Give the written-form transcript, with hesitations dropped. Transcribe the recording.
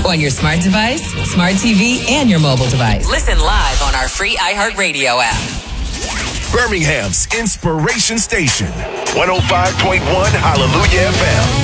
On your smart device, smart TV, and your mobile device. Listen live on our free iHeartRadio app. Birmingham's Inspiration Station, 105.1 Hallelujah FM.